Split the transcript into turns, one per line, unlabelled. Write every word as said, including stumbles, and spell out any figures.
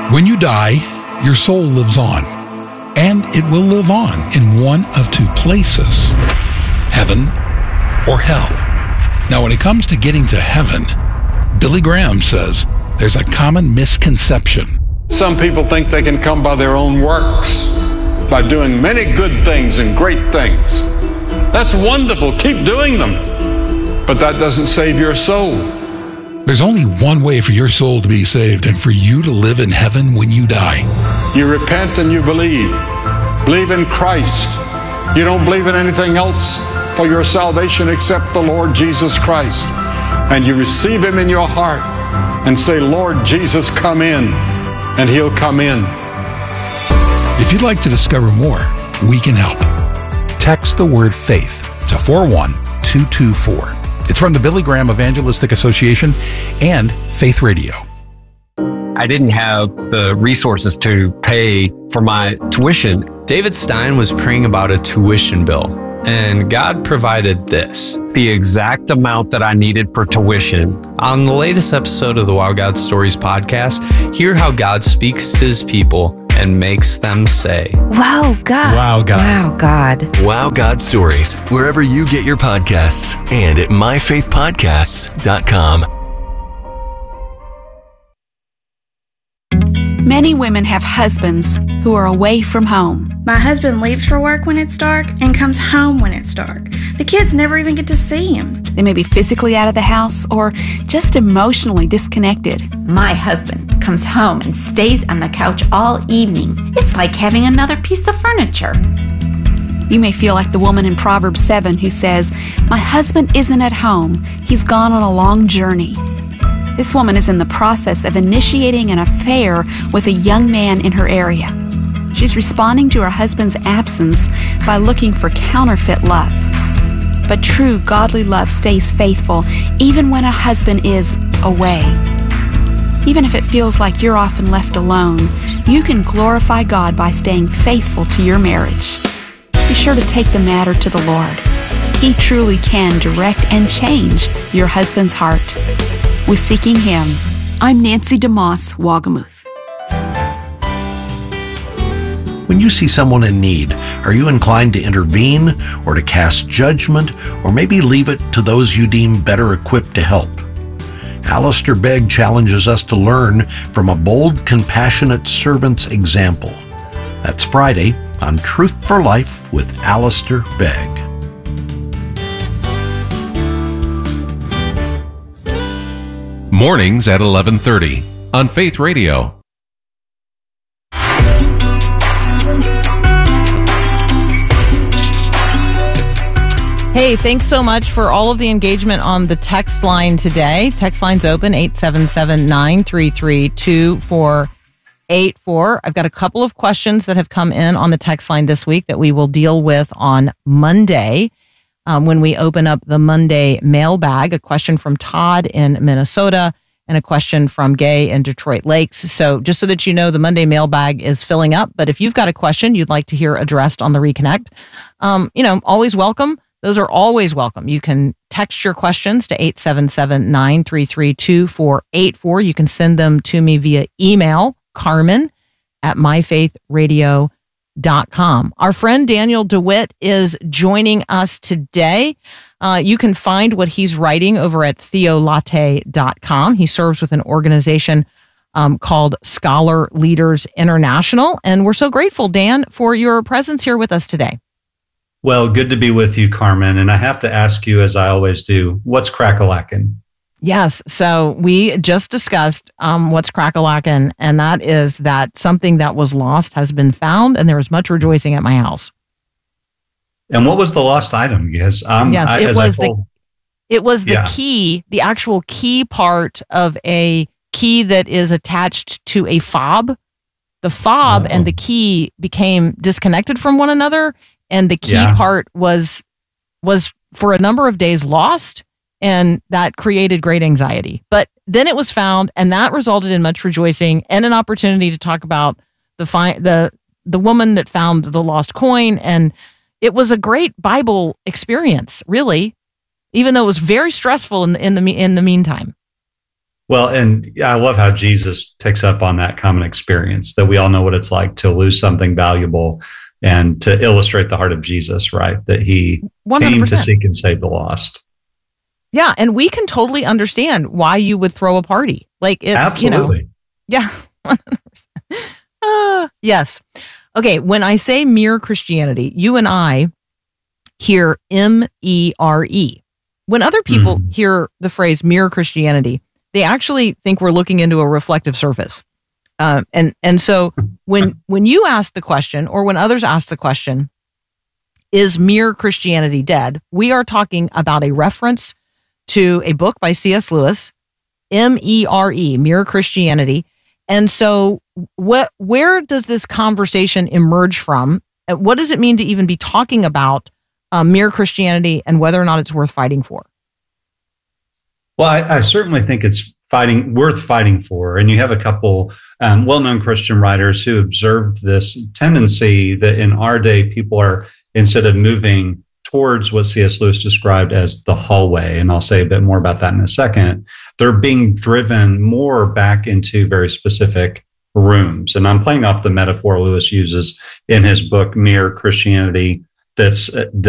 When you die, your soul lives on, and it will live on in one of two places, heaven or hell. Now, when it comes to getting to heaven, Billy Graham says there's a common misconception.
Some people think they can come by their own works, by doing many good things and great things. That's wonderful. Keep doing them. But that doesn't save your soul.
There's only one way for your soul to be saved and for you to live in heaven when you die.
You repent and you believe. Believe in Christ. You don't believe in anything else for your salvation except the Lord Jesus Christ. And you receive Him in your heart and say, Lord Jesus, come in, and He'll come in.
If you'd like to discover more, we can help. Text the word faith to four one two two four. It's from the Billy Graham Evangelistic Association and Faith Radio.
I didn't have the resources to pay for my tuition.
David Stein was praying about a tuition bill, and God provided this.
The exact amount that I needed for tuition.
On the latest episode of the Wow God Stories podcast, hear how God speaks to His people and makes them say,
Wow, God.
Wow, God.
Wow, God.
Wow God Stories, wherever you get your podcasts and at my faith podcasts dot com.
Many women have husbands who are away from home.
My husband leaves for work when it's dark and comes home when it's dark. The kids never even get to see him.
They may be physically out of the house or just emotionally disconnected.
My husband comes home and stays on the couch all evening. It's like having another piece of furniture.
You may feel like the woman in Proverbs seven who says, "My husband isn't at home. He's gone on a long journey." This woman is in the process of initiating an affair with a young man in her area. She's responding to her husband's absence by looking for counterfeit love. But true godly love stays faithful even when a husband is away. Even if it feels like you're often left alone, you can glorify God by staying faithful to your marriage. Be sure to take the matter to the Lord. He truly can direct and change your husband's heart. With Seeking Him, I'm Nancy DeMoss, Wagamuth.
When you see someone in need, are you inclined to intervene or to cast judgment, or maybe leave it to those you deem better equipped to help? Alistair Begg challenges us to learn from a bold, compassionate servant's example. That's Friday on Truth for Life with Alistair Begg.
Mornings at eleven thirty on Faith Radio.
Hey, thanks so much for all of the engagement on the text line today. Text line's open, eight seven seven, nine three three, two four eight four. I've got a couple of questions that have come in on the text line this week that we will deal with on Monday. Um, when we open up the Monday mailbag, a question from Todd in Minnesota and a question from Gay in Detroit Lakes. So just so that you know, the Monday mailbag is filling up. But if you've got a question you'd like to hear addressed on the Reconnect, um, you know, always welcome. Those are always welcome. You can text your questions to eight seven seven, nine three three, two four eight four. You can send them to me via email, Carmen at my faith radio dot com. Our friend Daniel DeWitt is joining us today. Uh, you can find what he's writing over at theolatte dot com. He serves with an organization um, called Scholar Leaders International. And we're so grateful, Dan, for your presence here with us today.
Well, good to be with you, Carmen. And I have to ask you, as I always do, what's crack-a-lackin'?
Yes. So we just discussed um, what's crack-a-lackin', and that is that something that was lost has been found, and there is much rejoicing at my house.
And what was the lost item? Because um,
yes,
I,
it,
as
was
I told,
the, it was the
yeah.
key, the actual key part of a key that is attached to a fob. The fob
Oh.
and the key became disconnected from one another, and the key
Yeah.
part was was for a number of days lost. And that created great anxiety. But then it was found, and that resulted in much rejoicing and an opportunity to talk about the fi- the the woman that found the lost coin. And it was a great Bible experience, really, even though it was very stressful in the in the me- in the meantime.
Well, and I love how Jesus picks up on that common experience, that we all know what it's like to lose something valuable, and to illustrate the heart of Jesus, right? That he one hundred percent came to seek and save the lost.
Yeah, and we can totally understand why you would throw a party. Like it's,
Absolutely.
you know, yeah, one hundred percent. Uh, yes. Okay, when I say mere Christianity, you and I hear M E R E. When other people mm. hear the phrase mere Christianity, they actually think we're looking into a reflective surface. Uh, and and so when when you ask the question, or when others ask the question, is mere Christianity dead? We are talking about a reference to a book by C S Lewis, M E R E, Mere Christianity. And so what, where does this conversation emerge from? What does it mean to even be talking about uh, mere Christianity and whether or not it's worth fighting for?
Well, I, I certainly think it's fighting worth fighting for. And you have a couple um, well-known Christian writers who observed this tendency that in our day, people are, instead of moving towards what C S Lewis described as the hallway, and I'll say a bit more about that in a second, they're being driven more back into very specific rooms. And I'm playing off the metaphor Lewis uses in his book, Mere Christianity, that's uh,